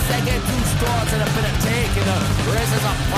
I get 2 stores and a bit of take, and the rest is a